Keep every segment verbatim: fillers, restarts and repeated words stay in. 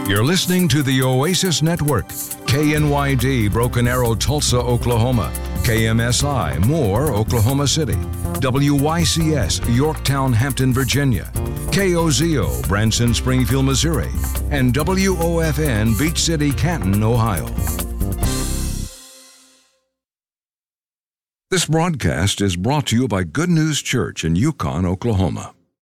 You're listening to the Oasis Network, K N Y D, Broken Arrow, Tulsa, Oklahoma, K M S I, Moore, Oklahoma City, W Y C S, Yorktown, Hampton, Virginia, K O Z O, Branson, Springfield, Missouri, and W O F N, Beach City, Canton, Ohio. This broadcast is brought to you by Good News Church in Yukon, Oklahoma.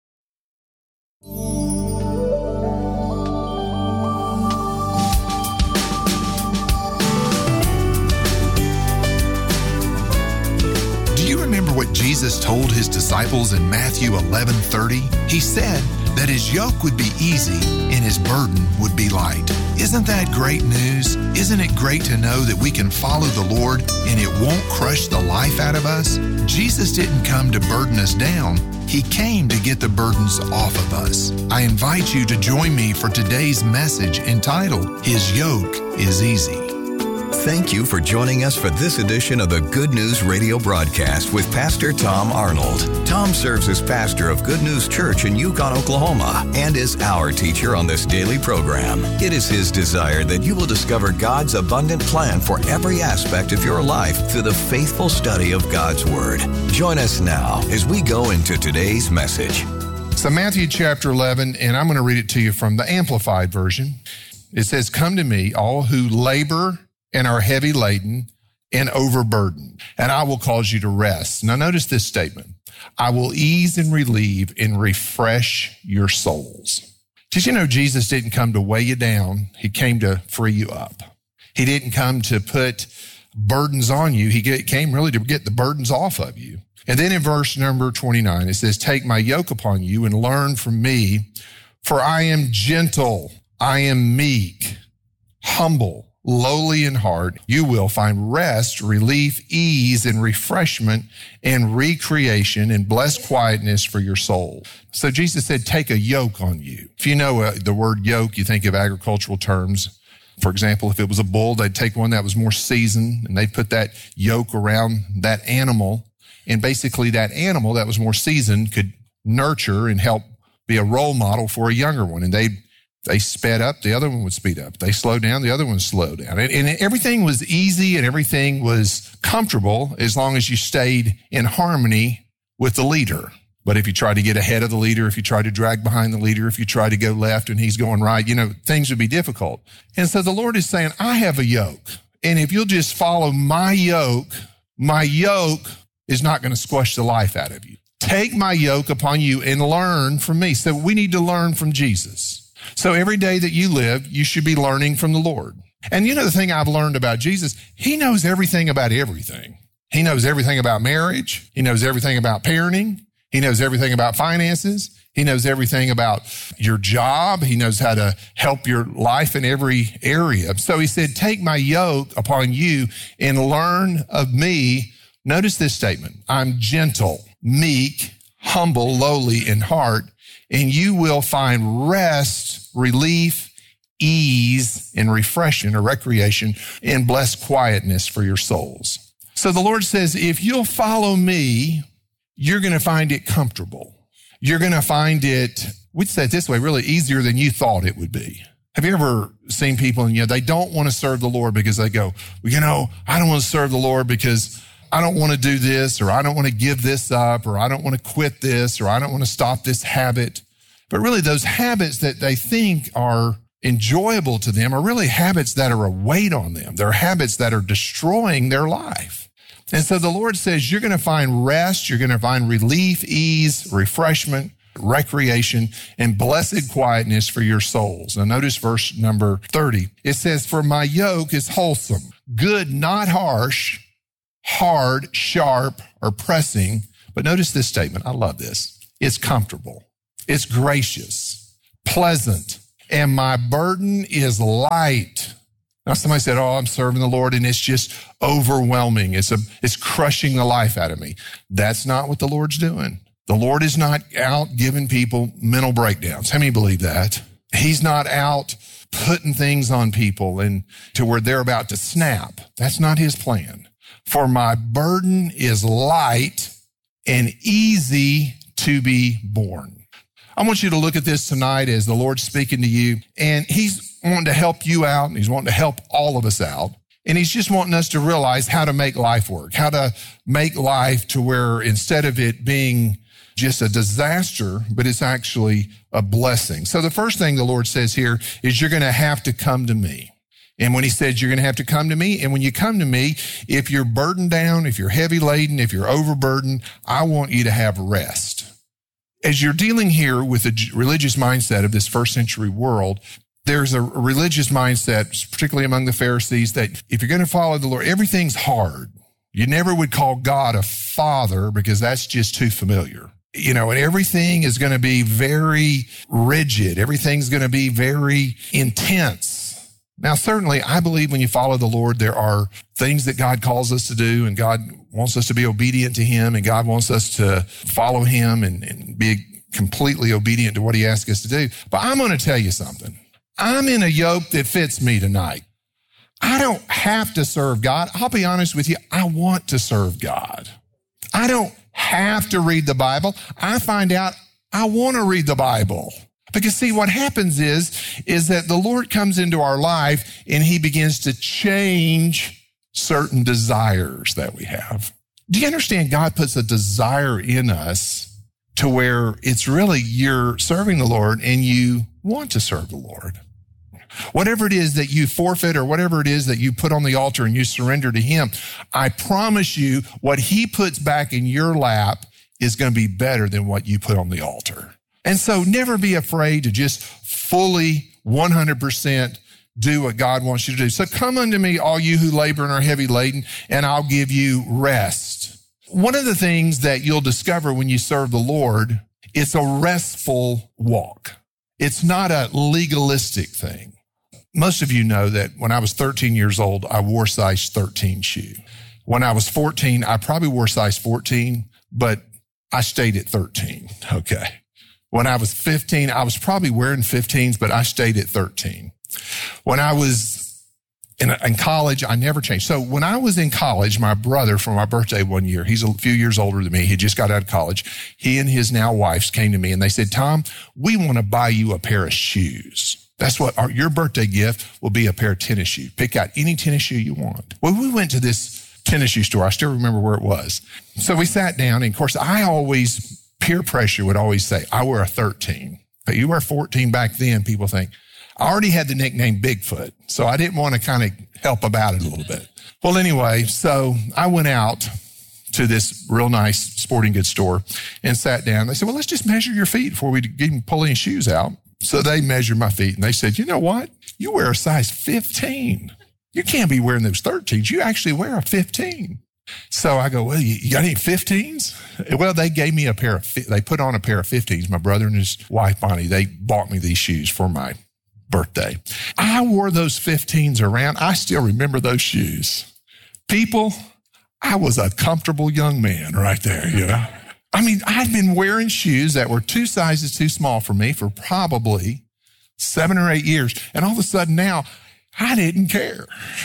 Remember what Jesus told his disciples in Matthew eleven thirty? He said that his yoke would be easy and his burden would be light. Isn't that great news? Isn't it great to know that we can follow the Lord and it won't crush the life out of us? Jesus didn't come to burden us down. He came to get the burdens off of us. I invite you to join me for today's message entitled, His Yoke is Easy. Thank you for joining us for this edition of the Good News Radio broadcast with Pastor Tom Arnold. Tom serves as pastor of Good News Church in Yukon, Oklahoma, and is our teacher on this daily program. It is his desire that you will discover God's abundant plan for every aspect of your life through the faithful study of God's Word. Join us now as we go into today's message. So Matthew chapter eleven, and I'm going to read it to you from the Amplified Version. It says, "Come to me, all who labor and are heavy laden and overburdened, and I will cause you to rest." Now notice this statement. I will ease and relieve and refresh your souls. Did you know Jesus didn't come to weigh you down? He came to free you up. He didn't come to put burdens on you. He came really to get the burdens off of you. And then in verse number twenty-nine, it says, "Take my yoke upon you and learn from me, for I am gentle, I am meek, humble, lowly in heart. You will find rest, relief, ease, and refreshment, and recreation, and blessed quietness for your soul." So Jesus said, take a yoke on you. If you know uh, the word yoke, you think of agricultural terms. For example, if it was a bull, they'd take one that was more seasoned, and they'd put that yoke around that animal. And basically that animal that was more seasoned could nurture and help be a role model for a younger one. And they'd They sped up, the other one would speed up. They slowed down, the other one would slow down. And, and everything was easy and everything was comfortable as long as you stayed in harmony with the leader. But if you try to get ahead of the leader, if you try to drag behind the leader, if you try to go left and he's going right, you know, things would be difficult. And so the Lord is saying, I have a yoke. And if you'll just follow my yoke, my yoke is not going to squash the life out of you. Take my yoke upon you and learn from me. So we need to learn from Jesus. So every day that you live, you should be learning from the Lord. And you know the thing I've learned about Jesus, he knows everything about everything. He knows everything about marriage. He knows everything about parenting. He knows everything about finances. He knows everything about your job. He knows how to help your life in every area. So he said, take my yoke upon you and learn of me. Notice this statement. I'm gentle, meek, humble, lowly in heart, and you will find rest, relief, ease, and refreshment or recreation and blessed quietness for your souls. So the Lord says, if you'll follow me, you're going to find it comfortable. You're going to find it, we'd say it this way, really easier than you thought it would be. Have you ever seen people and, you know, they don't want to serve the Lord because they go, well, you know, I don't want to serve the Lord because I don't want to do this, or I don't want to give this up, or I don't want to quit this, or I don't want to stop this habit. But really those habits that they think are enjoyable to them are really habits that are a weight on them. They're habits that are destroying their life. And so the Lord says, you're going to find rest, you're going to find relief, ease, refreshment, recreation, and blessed quietness for your souls. Now notice verse number thirty. It says, for my yoke is wholesome, good, not harsh, hard, sharp, or pressing. But notice this statement. I love this. It's comfortable. It's gracious, pleasant, and my burden is light. Now somebody said, oh, I'm serving the Lord and it's just overwhelming. It's a, it's crushing the life out of me. That's not what the Lord's doing. The Lord is not out giving people mental breakdowns. How many believe that? He's not out putting things on people and to where they're about to snap. That's not his plan. For my burden is light and easy to be borne. I want you to look at this tonight as the Lord's speaking to you, and he's wanting to help you out, and he's wanting to help all of us out. And he's just wanting us to realize how to make life work, how to make life to where instead of it being just a disaster, but it's actually a blessing. So the first thing the Lord says here is you're going to have to come to me. And when he says you're going to have to come to me, and when you come to me, if you're burdened down, if you're heavy laden, if you're overburdened, I want you to have rest. As you're dealing here with the religious mindset of this first century world, there's a religious mindset, particularly among the Pharisees, that if you're going to follow the Lord, everything's hard. You never would call God a father because that's just too familiar. You know, and everything is going to be very rigid. Everything's going to be very intense. Now, certainly, I believe when you follow the Lord, there are things that God calls us to do, and God wants us to be obedient to him, and God wants us to follow him and, and be completely obedient to what he asks us to do. But I'm going to tell you something. I'm in a yoke that fits me tonight. I don't have to serve God. I'll be honest with you. I want to serve God. I don't have to read the Bible. I find out I want to read the Bible. Because see, what happens is, is that the Lord comes into our life and he begins to change certain desires that we have. Do you understand? God puts a desire in us to where it's really you're serving the Lord and you want to serve the Lord. Whatever it is that you forfeit or whatever it is that you put on the altar and you surrender to him, I promise you what he puts back in your lap is going to be better than what you put on the altar. And so never be afraid to just fully one hundred percent do what God wants you to do. So come unto me, all you who labor and are heavy laden, and I'll give you rest. One of the things that you'll discover when you serve the Lord, it's a restful walk. It's not a legalistic thing. Most of you know that when I was thirteen years old, I wore size thirteen shoe. When I was fourteen, I probably wore size fourteen, but I stayed at thirteen, okay? When I was fifteen, I was probably wearing fifteens, but I stayed at thirteen. When I was in, in college, I never changed. So when I was in college, my brother, for my birthday one year, he's a few years older than me. He just got out of college. He and his now wives came to me and they said, Tom, we want to buy you a pair of shoes. That's what our, your birthday gift will be, a pair of tennis shoes. Pick out any tennis shoe you want. Well, we went to this tennis shoe store. I still remember where it was. So we sat down, and of course, I always, peer pressure would always say, I wear a thirteen. But you were fourteen back then, people think. I already had the nickname Bigfoot, so I didn't want to kind of help about it a little bit. Well, anyway, so I went out to this real nice sporting goods store and sat down. They said, well, let's just measure your feet before we even pull any shoes out. So they measured my feet and they said, you know what? You wear a size fifteen. You can't be wearing those thirteens. You actually wear a fifteen. So I go, well, you, you got any fifteens? Well, they gave me a pair of, they put on a pair of fifteens. My brother and his wife, Bonnie, they bought me these shoes for my birthday. I wore those fifteens around. I still remember those shoes. People, I was a comfortable young man right there, you know. I mean, I'd been wearing shoes that were two sizes too small for me for probably seven or eight years. And all of a sudden now, I didn't care.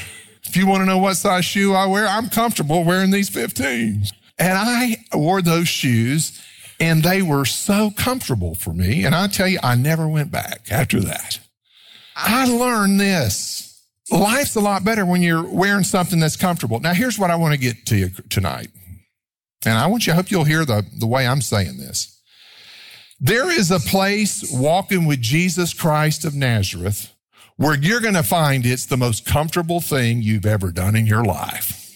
If you want to know what size shoe I wear, I'm comfortable wearing these fifteens. And I wore those shoes, and they were so comfortable for me. And I tell you, I never went back after that. I learned this. Life's a lot better when you're wearing something that's comfortable. Now, here's what I want to get to you tonight. And I want you, I hope you'll hear the, the way I'm saying this. There is a place walking with Jesus Christ of Nazareth where you're going to find it's the most comfortable thing you've ever done in your life.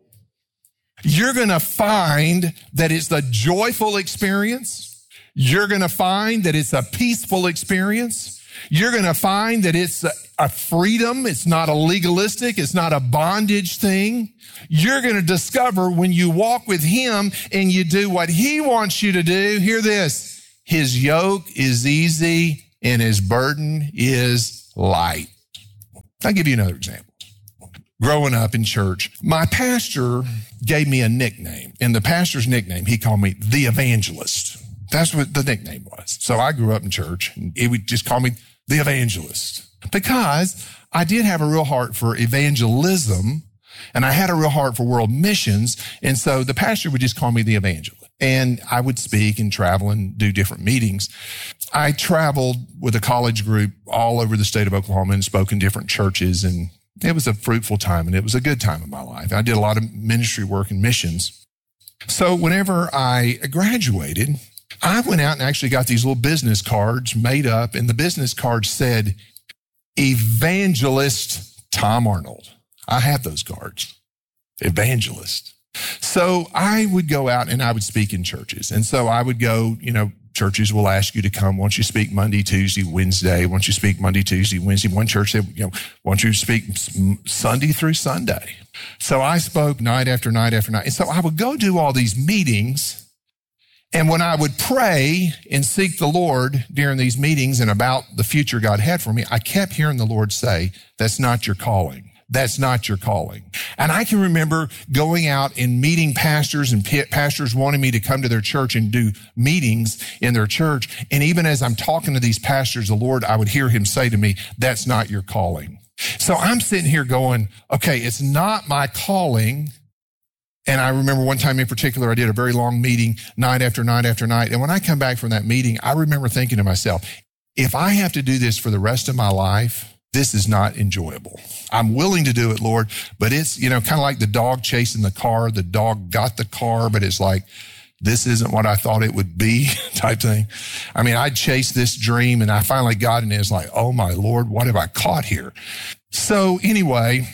You're going to find that it's a joyful experience. You're going to find that it's a peaceful experience. You're going to find that it's a, a freedom. It's not a legalistic. It's not a bondage thing. You're going to discover when you walk with him and you do what he wants you to do. Hear this. His yoke is easy and his burden is light. I'll give you another example. Growing up in church, my pastor gave me a nickname. And the pastor's nickname, he called me the evangelist. That's what the nickname was. So I grew up in church, and he would just call me the evangelist because I did have a real heart for evangelism, and I had a real heart for world missions. And so the pastor would just call me the evangelist. And I would speak and travel and do different meetings. I traveled with a college group all over the state of Oklahoma and spoke in different churches. And it was a fruitful time and it was a good time in my life. I did a lot of ministry work and missions. So whenever I graduated, I went out and actually got these little business cards made up. And the business card said, Evangelist Tom Arnold. I have those cards. Evangelist. So I would go out and I would speak in churches. And so I would go, you know, churches will ask you to come. Won't you speak Monday, Tuesday, Wednesday? Won't you speak Monday, Tuesday, Wednesday? One church said, you know, won't you speak Sunday through Sunday? So I spoke night after night after night. And so I would go do all these meetings. And when I would pray and seek the Lord during these meetings and about the future God had for me, I kept hearing the Lord say, that's not your calling. That's not your calling. And I can remember going out and meeting pastors and pastors wanting me to come to their church and do meetings in their church. And even as I'm talking to these pastors, the Lord, I would hear him say to me, that's not your calling. So I'm sitting here going, okay, it's not my calling. And I remember one time in particular, I did a very long meeting night after night after night. And when I come back from that meeting, I remember thinking to myself, if I have to do this for the rest of my life, this is not enjoyable. I'm willing to do it, Lord, but it's, you know, kind of like the dog chasing the car. The dog got the car, but it's like, this isn't what I thought it would be type thing. I mean, I chased this dream and I finally got in it. It's like, oh my Lord, what have I caught here? So anyway,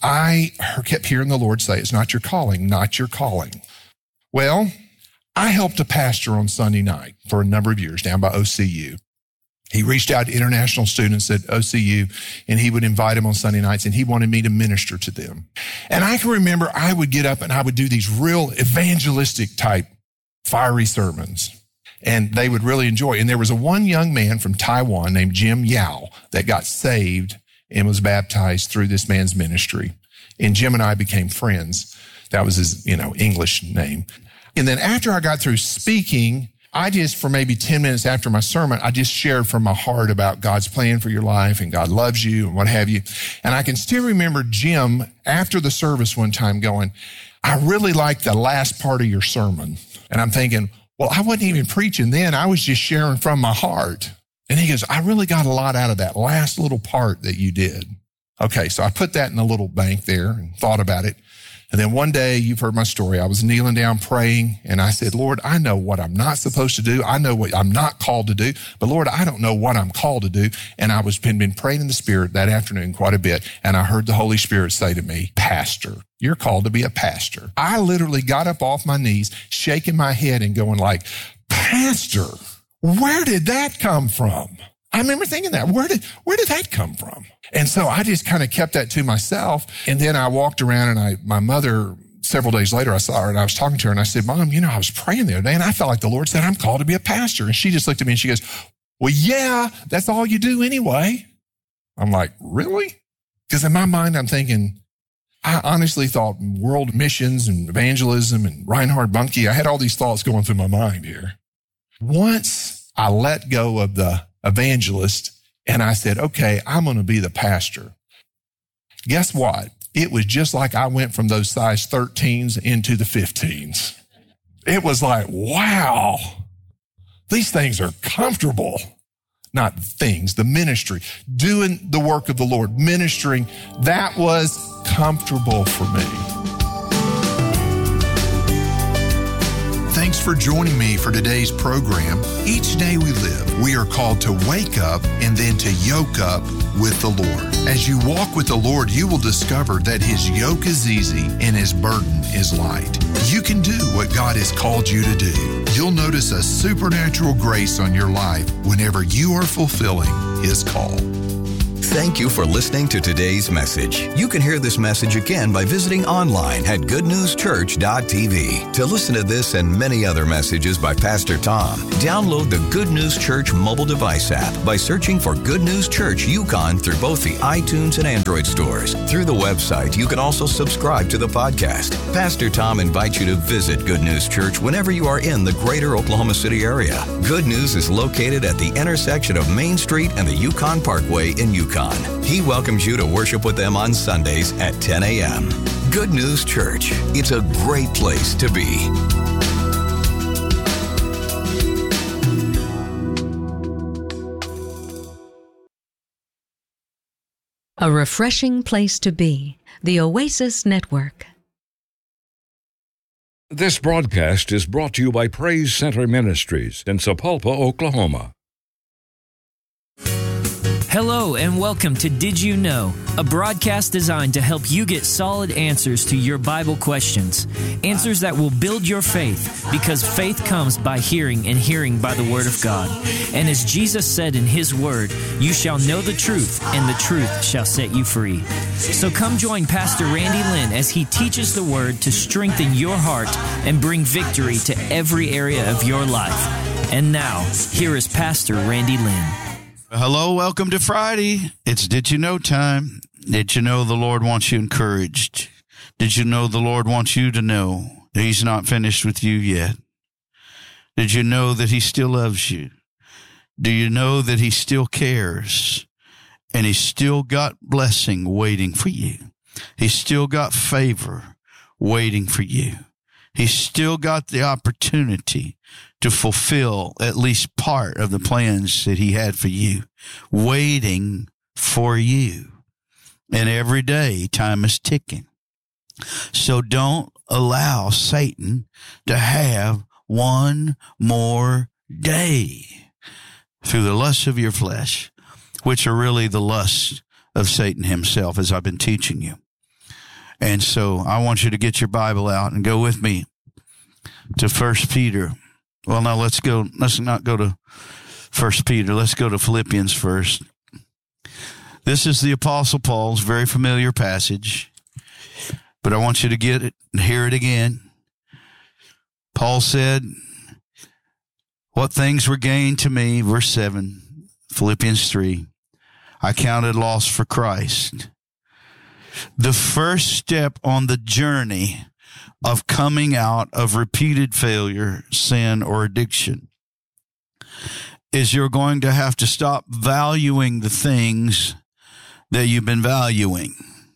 I kept hearing the Lord say, it's not your calling, not your calling. Well, I helped a pastor on Sunday night for a number of years down by O C U. He reached out to international students at O C U and he would invite them on Sunday nights and he wanted me to minister to them. And I can remember I would get up and I would do these real evangelistic type fiery sermons and they would really enjoy. And there was a one young man from Taiwan named Jim Yao that got saved and was baptized through this man's ministry. And Jim and I became friends. That was his, you know, English name. And then after I got through speaking, I just, for maybe ten minutes after my sermon, I just shared from my heart about God's plan for your life and God loves you and what have you. And I can still remember Jim after the service one time going, I really liked the last part of your sermon. And I'm thinking, well, I wasn't even preaching then. I was just sharing from my heart. And he goes, I really got a lot out of that last little part that you did. Okay, so I put that in a little bank there and thought about it. And then one day, you've heard my story, I was kneeling down praying and I said, Lord, I know what I'm not supposed to do. I know what I'm not called to do, but Lord, I don't know what I'm called to do. And I was been, been praying in the Spirit that afternoon quite a bit. And I heard the Holy Spirit say to me, pastor, you're called to be a pastor. I literally got up off my knees, shaking my head and going like, pastor, where did that come from? I remember thinking that, where did, where did that come from? And so I just kind of kept that to myself. And then I walked around and I, my mother, several days later, I saw her and I was talking to her and I said, Mom, you know, I was praying the other day and I felt like the Lord said, I'm called to be a pastor. And she just looked at me and she goes, well, yeah, that's all you do anyway. I'm like, really? Because in my mind, I'm thinking, I honestly thought world missions and evangelism and Reinhard Bonnke. I had all these thoughts going through my mind here. Once I let go of the evangelist and I said, okay, I'm going to be the pastor. Guess what? It was just like I went from those size thirteens into the fifteens. It was like, wow, these things are comfortable. Not things, the ministry, doing the work of the Lord, ministering, that was comfortable for me. Thanks for joining me for today's program. Each day we live, we are called to wake up and then to yoke up with the Lord. As you walk with the Lord, you will discover that His yoke is easy and His burden is light. You can do what God has called you to do. You'll notice a supernatural grace on your life whenever you are fulfilling His call. Thank you for listening to today's message. You can hear this message again by visiting online at good news church dot t v. To listen to this and many other messages by Pastor Tom, download the Good News Church mobile device app by searching for Good News Church Yukon through both the iTunes and Android stores. Through the website, you can also subscribe to the podcast. Pastor Tom invites you to visit Good News Church whenever you are in the greater Oklahoma City area. Good News is located at the intersection of Main Street and the Yukon Parkway in Yukon. He welcomes you to worship with them on Sundays at ten a.m. Good News Church. It's a great place to be. A refreshing place to be. The Oasis Network. This broadcast is brought to you by Praise Center Ministries in Sapulpa, Oklahoma. Hello and welcome to Did You Know, a broadcast designed to help you get solid answers to your Bible questions. Answers that will build your faith, because faith comes by hearing and hearing by the Word of God. And as Jesus said in His Word, you shall know the truth, and the truth shall set you free. So come join Pastor Randy Lynn as he teaches the Word to strengthen your heart and bring victory to every area of your life. And now, here is Pastor Randy Lynn. Hello, welcome to Friday. It's Did You Know time. Did you know the Lord wants you encouraged? Did you know the Lord wants you to know that He's not finished with you yet? Did you know that He still loves you? Do you know that He still cares? And He's still got blessing waiting for you. He's still got favor waiting for you. He's still got the opportunity to fulfill at least part of the plans that He had for you, waiting for you. And every day, time is ticking. So don't allow Satan to have one more day through the lusts of your flesh, which are really the lusts of Satan himself, as I've been teaching you. And so I want you to get your Bible out and go with me to First Peter. Well, now let's go. Let's not go to First Peter. Let's go to Philippians first. This is the Apostle Paul's very familiar passage, but I want you to get it and hear it again. Paul said, what things were gained to me, verse seven, Philippians three, I counted loss for Christ. The first step on the journey of coming out of repeated failure, sin, or addiction is you're going to have to stop valuing the things that you've been valuing.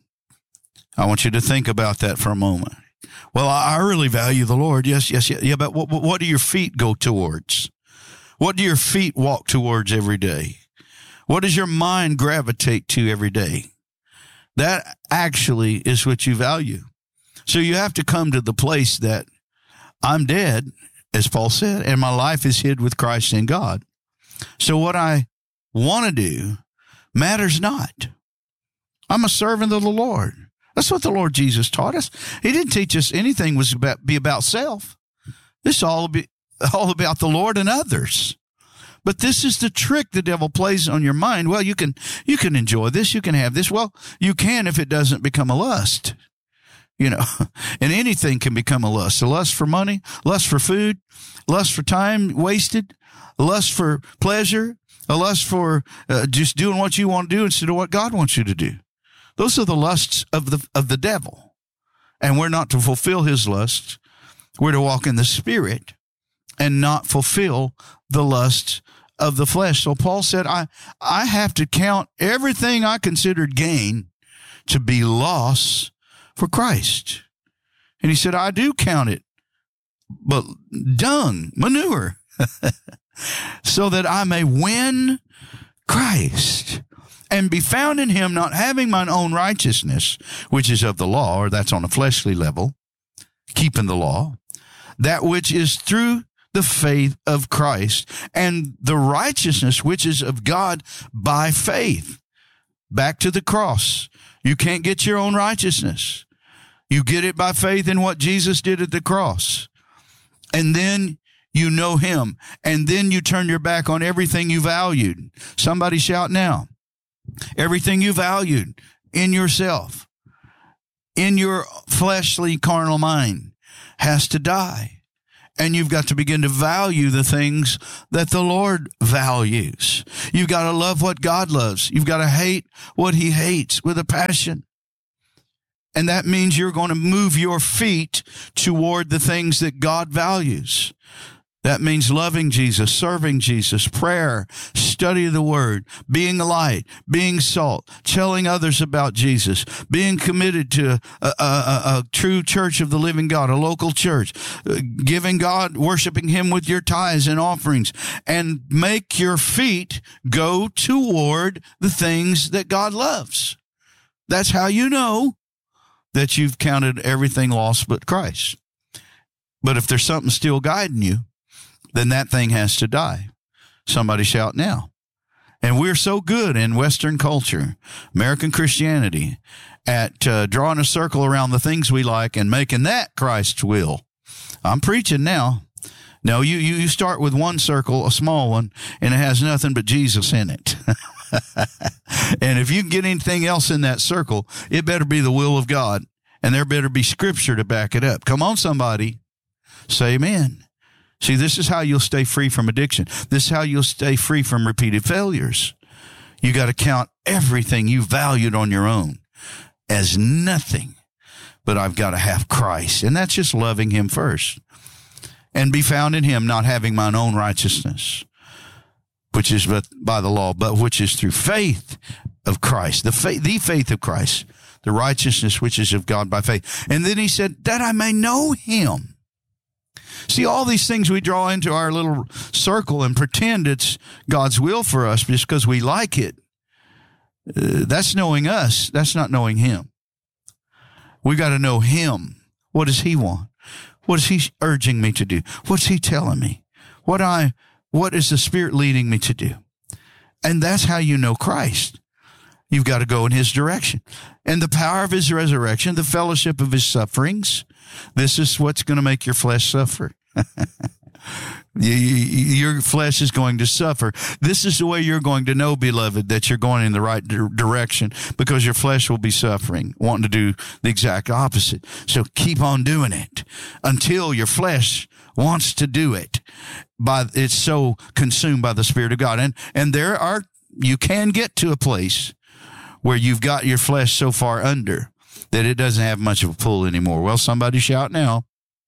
I want you to think about that for a moment. Well, I really value the Lord. Yes, yes, yes. Yeah, but what, what do your feet go towards? What do your feet walk towards every day? What does your mind gravitate to every day? That actually is what you value. So you have to come to the place that I'm dead, as Paul said, and my life is hid with Christ in God. So what I want to do matters not. I'm a servant of the Lord. That's what the Lord Jesus taught us. He didn't teach us anything was about be about self. This is all, be, all about the Lord and others. But this is the trick the devil plays on your mind. Well, you can you can enjoy this, you can have this. Well, you can if it doesn't become a lust. You know, and anything can become a lust. A lust for money, lust for food, lust for time wasted, lust for pleasure, a lust for uh, just doing what you want to do instead of what God wants you to do. Those are the lusts of the of the devil. And we're not to fulfill his lusts. We're to walk in the Spirit and not fulfill the lusts of the flesh. So Paul said, I, I have to count everything I considered gain to be loss for Christ. And he said, I do count it, but dung, manure, so that I may win Christ and be found in him, not having mine own righteousness, which is of the law, or that's on a fleshly level, keeping the law, that which is through the faith of Christ, and the righteousness which is of God by faith. Back to the cross. You can't get your own righteousness. You get it by faith in what Jesus did at the cross. And then you know him. And then you turn your back on everything you valued. Somebody shout now. Everything you valued in yourself, in your fleshly carnal mind, has to die. And you've got to begin to value the things that the Lord values. You've got to love what God loves. You've got to hate what he hates with a passion. And that means you're going to move your feet toward the things that God values. That means loving Jesus, serving Jesus, prayer, study of the Word, being a light, being salt, telling others about Jesus, being committed to a, a, a, a true church of the living God, a local church, giving God, worshiping him with your tithes and offerings, and make your feet go toward the things that God loves. That's how you know that you've counted everything lost but Christ. But if there's something still guiding you, then that thing has to die. Somebody shout now. And we're so good in Western culture, American Christianity, at uh, drawing a circle around the things we like and making that Christ's will. I'm preaching now. No, you, you, you start with one circle, a small one, and it has nothing but Jesus in it. And if you can get anything else in that circle, it better be the will of God, and there better be scripture to back it up. Come on, somebody. Say amen. See, this is how you'll stay free from addiction. This is how you'll stay free from repeated failures. You got to count everything you valued on your own as nothing, but I've got to have Christ. And that's just loving him first. And be found in him, not having mine own righteousness, which is by the law, but which is through faith of Christ, the faith, the faith of Christ, the righteousness which is of God by faith. And then he said, that I may know him. See, all these things we draw into our little circle and pretend it's God's will for us just because we like it. Uh, that's knowing us. That's not knowing him. We got to know him. What does he want? What is he urging me to do? What's he telling me? What I, what is the Spirit leading me to do? And that's how you know Christ. You've got to go in his direction. And the power of his resurrection, the fellowship of his sufferings, this is what's going to make your flesh suffer. Your flesh is going to suffer. This is the way you're going to know, beloved, that you're going in the right direction, because your flesh will be suffering, wanting to do the exact opposite. So keep on doing it until your flesh wants to do it. By it's so consumed by the Spirit of God. And, and there are, you can get to a place where you've got your flesh so far under that it doesn't have much of a pull anymore. Well, somebody shout now.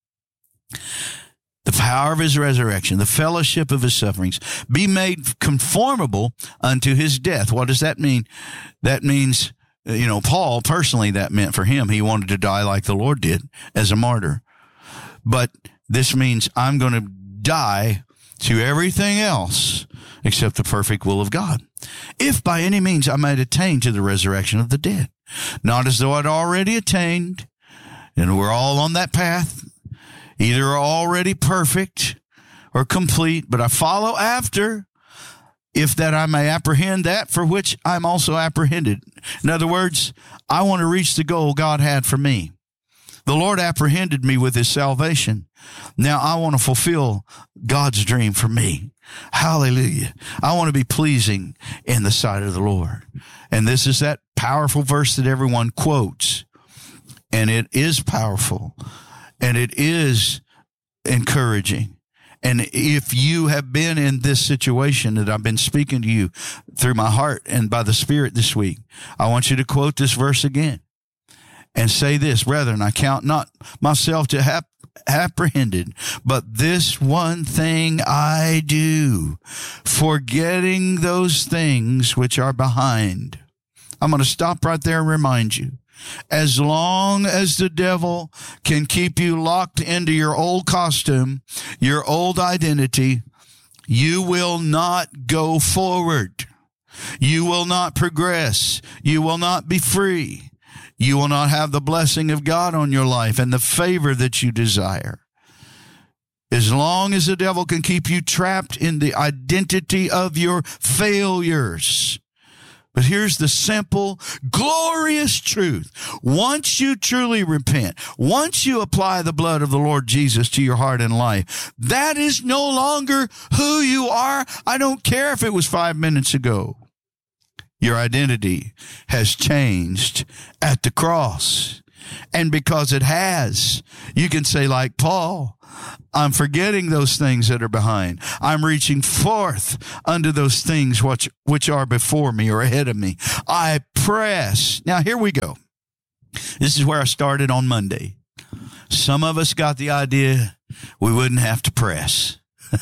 The power of his resurrection, the fellowship of his sufferings, be made conformable unto his death. What does that mean? That means, you know, Paul, personally, that meant for him, he wanted to die like the Lord did as a martyr. But this means I'm going to die to everything else except the perfect will of God. If by any means I might attain to the resurrection of the dead. Not as though I'd already attained, and we're all on that path, either already perfect or complete, but I follow after, if that I may apprehend that for which I'm also apprehended. In other words, I want to reach the goal God had for me. The Lord apprehended me with his salvation. Now I want to fulfill God's dream for me. Hallelujah. I want to be pleasing in the sight of the Lord. And this is that powerful verse that everyone quotes. And it is powerful. And it is encouraging. And if you have been in this situation that I've been speaking to you through my heart and by the Spirit this week, I want you to quote this verse again and say this: brethren, I count not myself to have apprehended, but this one thing I do, forgetting those things which are behind. I'm going to stop right there and remind you. As long as the devil can keep you locked into your old costume, your old identity, you will not go forward. You will not progress. You will not be free. You will not have the blessing of God on your life and the favor that you desire. As long as the devil can keep you trapped in the identity of your failures. But here's the simple, glorious truth. Once you truly repent, once you apply the blood of the Lord Jesus to your heart and life, that is no longer who you are. I don't care if it was five minutes ago. Your identity has changed at the cross. And because it has, you can say like Paul, I'm forgetting those things that are behind. I'm reaching forth unto those things which, which are before me or ahead of me. I press. Now, here we go. This is where I started on Monday. Some of us got the idea we wouldn't have to press.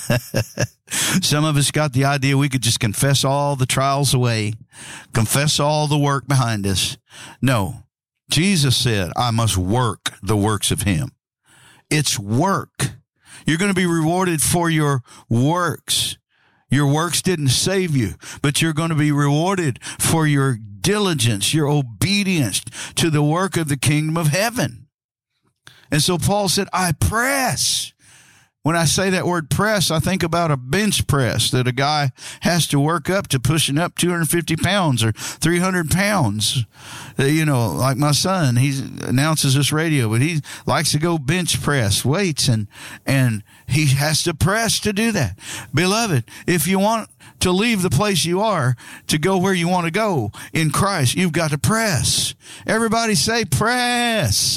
Some of us got the idea we could just confess all the trials away, confess all the work behind us. No. Jesus said, I must work the works of him. It's work. You're going to be rewarded for your works. Your works didn't save you, but you're going to be rewarded for your diligence, your obedience to the work of the kingdom of heaven. And so Paul said, I press. When I say that word press, I think about a bench press that a guy has to work up to pushing up two hundred fifty pounds or three hundred pounds. Uh, you know, like my son, he announces this radio, but he likes to go bench press weights, and, and he has to press to do that. Beloved, if you want to leave the place you are to go where you want to go in Christ, you've got to press. Everybody say press.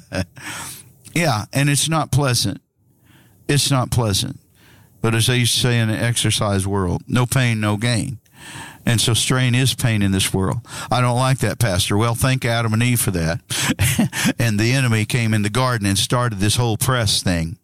Yeah, and it's not pleasant. It's not pleasant. But as they used to say in the exercise world, no pain, no gain. And so strain is pain in this world. I don't like that, Pastor. Well, thank Adam and Eve for that. And the enemy came in the garden and started this whole press thing.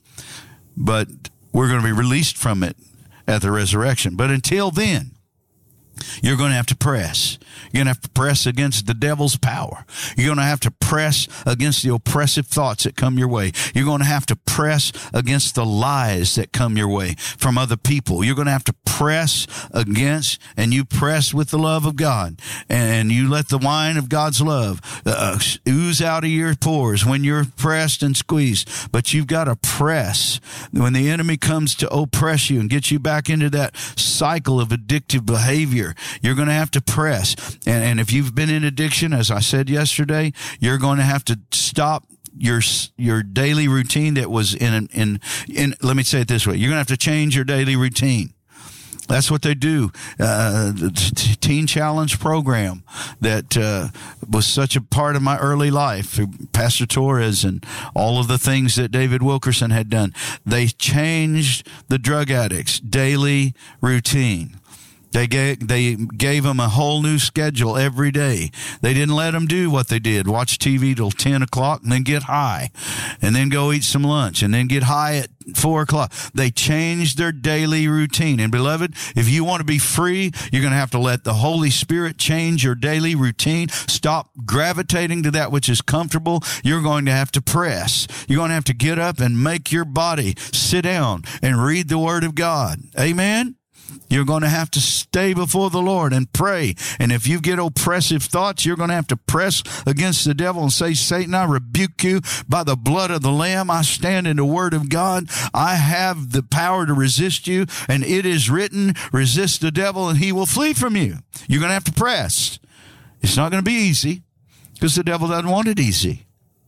But we're going to be released from it at the resurrection. But until then, you're going to have to press. You're going to have to press against the devil's power. You're going to have to press against the oppressive thoughts that come your way. You're going to have to press against the lies that come your way from other people. You're going to have to press against, and you press with the love of God. And you let the wine of God's love uh, ooze out of your pores when you're pressed and squeezed. But you've got to press. When the enemy comes to oppress you and get you back into that cycle of addictive behavior, you're going to have to press. And, and if you've been in addiction, as I said yesterday, you're going to have to stop your your daily routine that was in, in, in let me say it this way. You're going to have to change your daily routine. That's what they do. Uh, the Teen Challenge program that uh, was such a part of my early life, Pastor Torres and all of the things that David Wilkerson had done. They changed the drug addicts' daily routine. They gave, they gave them a whole new schedule every day. They didn't let them do what they did, watch T V till ten o'clock and then get high and then go eat some lunch and then get high at four o'clock. They changed their daily routine. And beloved, if you want to be free, you're going to have to let the Holy Spirit change your daily routine. Stop gravitating to that which is comfortable. You're going to have to press. You're going to have to get up and make your body sit down and read the Word of God. Amen? You're going to have to stay before the Lord and pray. And if you get oppressive thoughts, you're going to have to press against the devil and say, Satan, I rebuke you by the blood of the Lamb. I stand in the Word of God. I have the power to resist you. And it is written, resist the devil and he will flee from you. You're going to have to press. It's not going to be easy because the devil doesn't want it easy.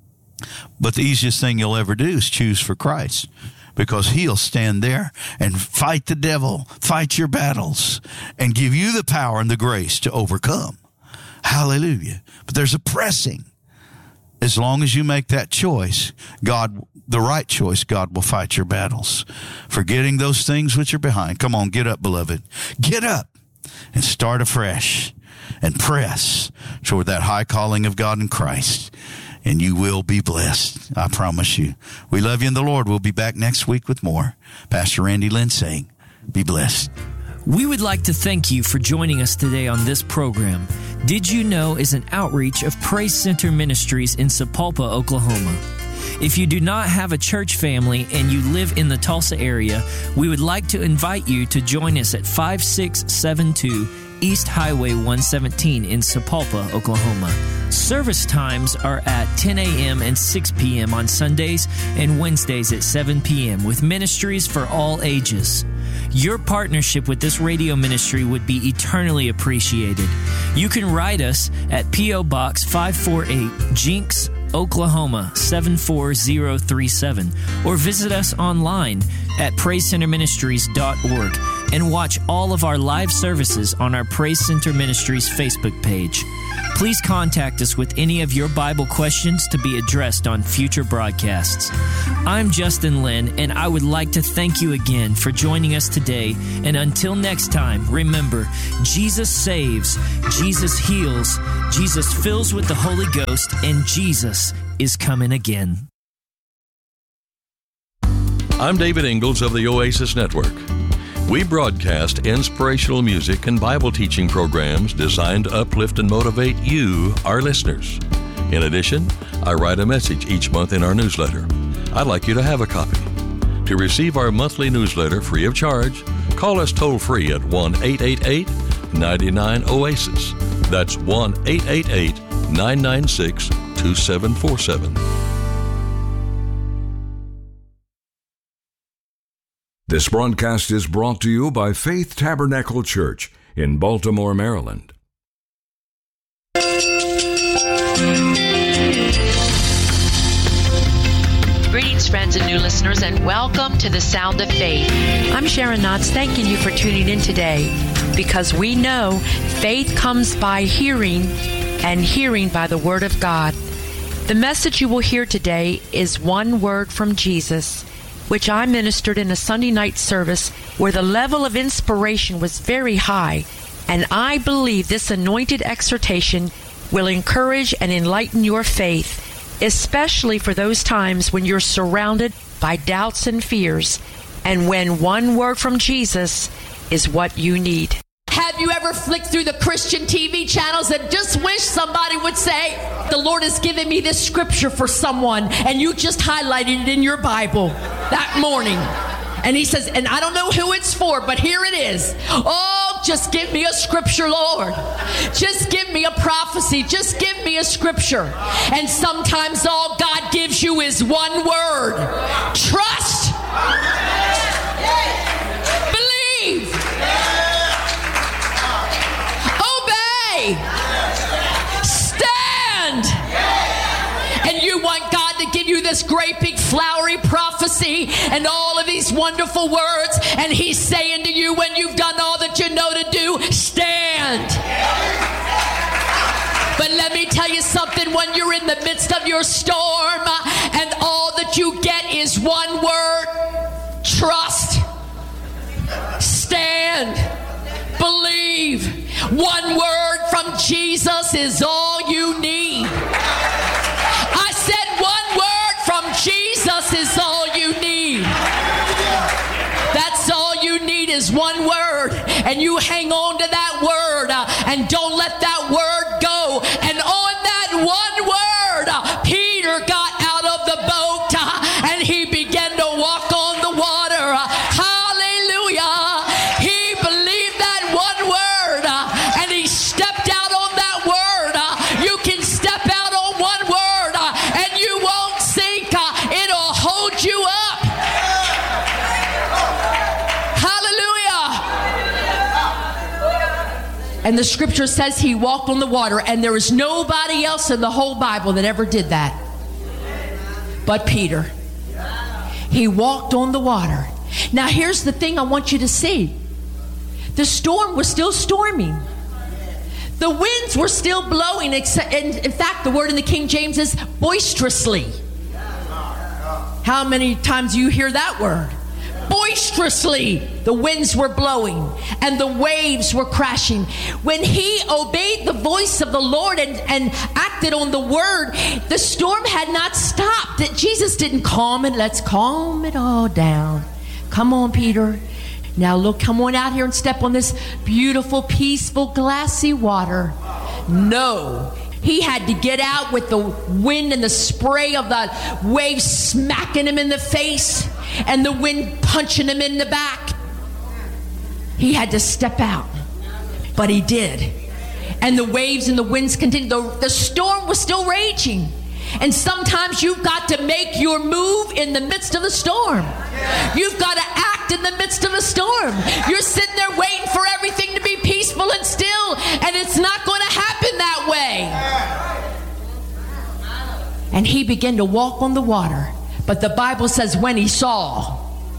But the easiest thing you'll ever do is choose for Christ. Because he'll stand there and fight the devil, fight your battles, and give you the power and the grace to overcome. Hallelujah. But there's a pressing. As long as you make that choice, God, the right choice, God will fight your battles. Forgetting those things which are behind. Come on, get up, beloved. Get up and start afresh and press toward that high calling of God in Christ. And you will be blessed. I promise you. We love you in the Lord. We'll be back next week with more. Pastor Randy Lynn saying, be blessed. We would like to thank you for joining us today on this program. Did You Know is an outreach of Praise Center Ministries in Sapulpa, Oklahoma. If you do not have a church family and you live in the Tulsa area, we would like to invite you to join us at five six seven two East Highway one seventeen in Sapulpa, Oklahoma. Service times are at ten a.m. and six p.m. on Sundays and Wednesdays at seven p.m. with ministries for all ages. Your partnership with this radio ministry would be eternally appreciated. You can write us at P O. Box five forty-eight, Jinx, Oklahoma seven four zero three seven, or visit us online at praise center ministries dot org and watch all of our live services on our Praise Center Ministries Facebook page. Please contact us with any of your Bible questions to be addressed on future broadcasts. I'm Justin Lynn, and I would like to thank you again for joining us today. And until next time, remember, Jesus saves, Jesus heals, Jesus fills with the Holy Ghost, and Jesus is coming again. I'm David Ingalls of the Oasis Network. We broadcast inspirational music and Bible teaching programs designed to uplift and motivate you, our listeners. In addition, I write a message each month in our newsletter. I'd like you to have a copy. To receive our monthly newsletter free of charge, call us toll-free at one eight eight eight, nine nine OASIS. That's one eight eight eight, nine nine six, two seven four seven. This broadcast is brought to you by Faith Tabernacle Church in Baltimore, Maryland. Greetings, friends and new listeners, and welcome to the Sound of Faith. I'm Sharon Knotts, thanking you for tuning in today, because we know faith comes by hearing, and hearing by the Word of God. The message you will hear today is one word from Jesus, which I ministered in a Sunday night service where the level of inspiration was very high, and I believe this anointed exhortation will encourage and enlighten your faith, especially for those times when you're surrounded by doubts and fears, and when one word from Jesus is what you need. Have you ever flicked through the Christian T V channels and just wish somebody would say, the Lord has given me this scripture for someone, and you just highlighted it in your Bible that morning? And he says, and I don't know who it's for, but here it is. Oh, just give me a scripture, Lord. Just give me a prophecy. Just give me a scripture. And sometimes all God gives you is one word. Trust. Believe. Obey. Stand. And you want God to give you this great big flowery prophecy and all of these wonderful words, and he's saying to you, when you've done all that you know to do, stand. But let me tell you something, when you're in the midst of your storm and all that you get is one word, trust, stand, believe. One word from Jesus is all you need. I said one word from Jesus is all you need. That's all you need is one word. And you hang on to that word uh, and don't let that word go. And on that one word, uh, Peter got out of the boat uh, and he began to walk on the water. Uh, hallelujah. He believed that one word uh, and he stepped out on that word. Uh, you can step out on one word uh, and you won't sink. Uh, it'll hold you up. And the scripture says he walked on the water, and there is nobody else in the whole Bible that ever did that but Peter. He walked on the water. Now here's the thing I want you to see. The storm was still storming. The winds were still blowing. Except, in, in fact, the word in the King James is boisterously. How many times do you hear that word? Boisterously the winds were blowing and the waves were crashing. When he obeyed the voice of the Lord and, and acted on the word, the storm had not stopped. That Jesus didn't calm it. Let's calm it all down. Come on, Peter. Now look, come on out here and step on this beautiful, peaceful, glassy water. No. He had to get out with the wind and the spray of the waves smacking him in the face and the wind punching him in the back. He had to step out, but he did. And the waves and the winds continued. The, the storm was still raging. And sometimes you've got to make your move in the midst of the storm. You've got to act in the midst of the storm. You're sitting there waiting for everything to be peaceful and still, and it's not going to happen that way. And he began to walk on the water. But the Bible says when he saw,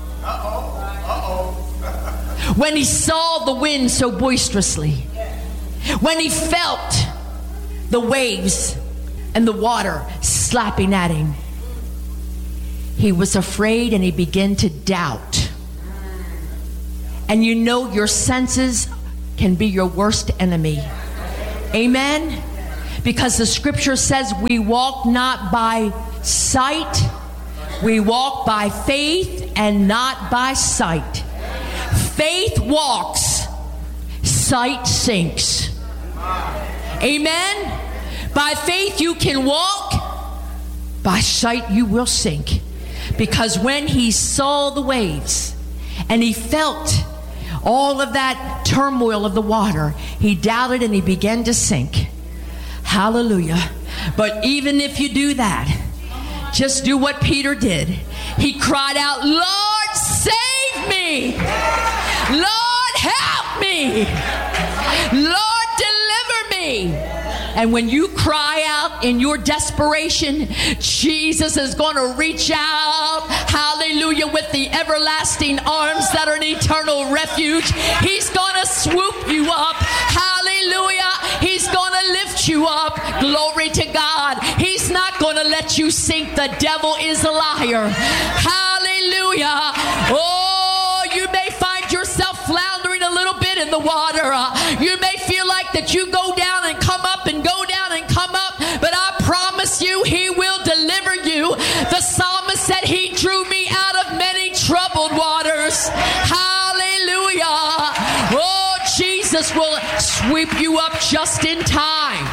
when he saw the wind so boisterously, when he felt the waves and the water slapping at him, he was afraid and he began to doubt. And you know your senses can be your worst enemy. Amen? Because the scripture says we walk not by sight, we walk by faith and not by sight. Faith walks, sight sinks. Amen? By faith you can walk, by sight you will sink. Because when he saw the waves and he felt all of that turmoil of the water, he doubted and he began to sink. Hallelujah. But even if you do that, just do what Peter did. He cried out, Lord, save me. Lord, help me. Lord, deliver me. And when you cry out in your desperation, Jesus is going to reach out, hallelujah, with the everlasting arms that are an eternal refuge. He's going to swoop you up. Hallelujah. He's going to lift you up. Glory to God. He's not going to let you sink. The devil is a liar. Hallelujah. Oh, you may find yourself floundering a little bit in the water. Uh, you may feel like that you go down and come up and go down and come up, but I promise you, he will deliver you. The psalmist said, he drew me out of many troubled waters. Hallelujah. Oh, Jesus will sweep you up just in time.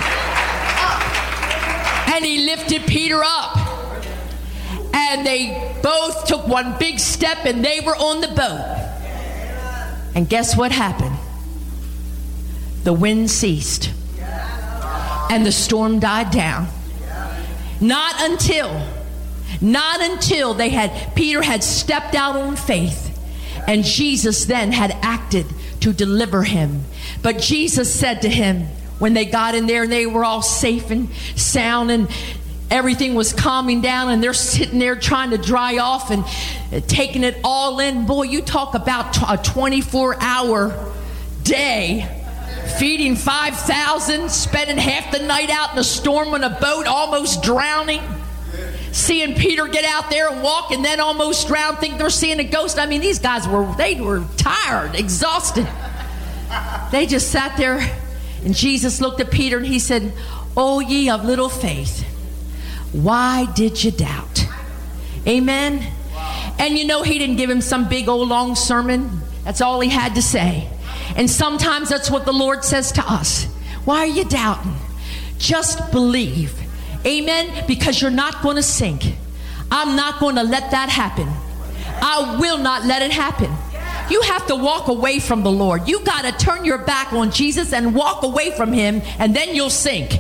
And he lifted Peter up. And they both took one big step and they were on the boat. And guess what happened? The wind ceased. And the storm died down. Not until, not until they had, Peter had stepped out on faith. And Jesus then had acted to deliver him. But Jesus said to him, when they got in there and they were all safe and sound and everything was calming down and they're sitting there trying to dry off and taking it all in. Boy, you talk about a twenty-four hour day. Feeding five thousand, spending half the night out in a storm on a boat, almost drowning. Seeing Peter get out there and walk and then almost drown, think they're seeing a ghost. I mean, these guys were, they were tired, exhausted. They just sat there and Jesus looked at Peter and he said, "O ye of little faith, why did you doubt?" Amen. And you know, he didn't give him some big old long sermon. That's all he had to say. And sometimes that's what the Lord says to us. Why are you doubting? Just believe. Amen. Because you're not going to sink. I'm not going to let that happen. I will not let it happen. You have to walk away from the Lord. You got to turn your back on Jesus and walk away from him, and then you'll sink.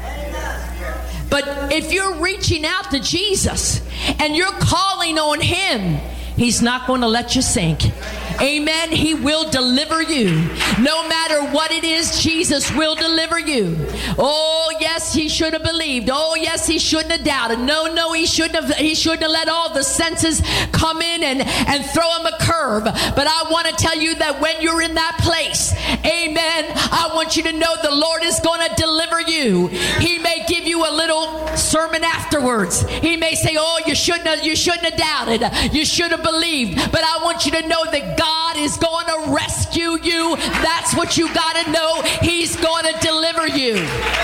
But if you're reaching out to Jesus and you're calling on him, he's not going to let you sink. Amen. He will deliver you. No matter what it is, Jesus will deliver you. Oh, yes, he should have believed. Oh, yes, he shouldn't have doubted. No, no, he shouldn't have. He shouldn't have let all the senses come in and, and throw him a curve. But I want to tell you that when you're in that place, amen, I want you to know the Lord is going to deliver you. He may give you a little sermon afterwards. He may say, oh, you shouldn't have, you shouldn't have doubted. You should have believed. But I want you to know that God God is going to rescue you. That's what you got to know. He's going to deliver you.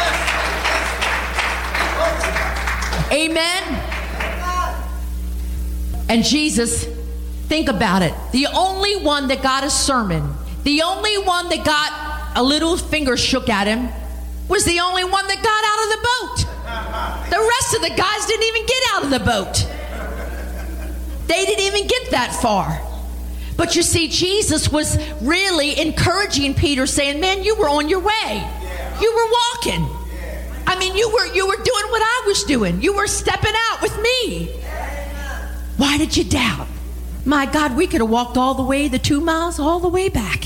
Amen. And Jesus, think about it. The only one that got a sermon, the only one that got a little finger shook at him, was the only one that got out of the boat. The rest of the guys didn't even get out of the boat. They didn't even get that far. But you see, Jesus was really encouraging Peter, saying, man, you were on your way. You were walking. I mean, you were you were doing what I was doing. You were stepping out with me. Why did you doubt? My God, we could have walked all the way, the two miles, all the way back.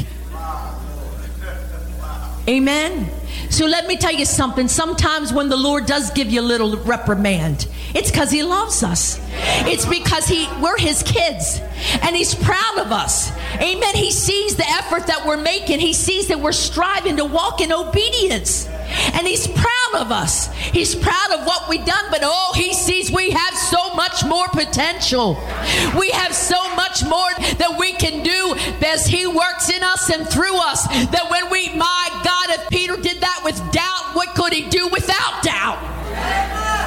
Amen. So let me tell you something. Sometimes when the Lord does give you a little reprimand, it's because he loves us. It's because he we're his kids. And he's proud of us. Amen. He sees the effort that we're making. He sees that we're striving to walk in obedience. And he's proud of us. He's proud of what we've done. But oh, he sees we have so much more potential. We have so much more that we can do as he works in us and through us.